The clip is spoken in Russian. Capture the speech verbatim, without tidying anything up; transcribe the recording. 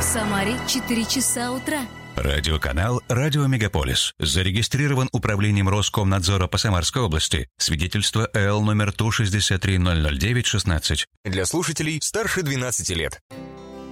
Самаре четыре часа утра. Радиоканал «Радио Мегаполис». Зарегистрирован Управлением Роскомнадзора по Самарской области. Свидетельство Л номер Ту шестьдесят три ноль ноль девять шестнадцать. Для слушателей старше двенадцати лет.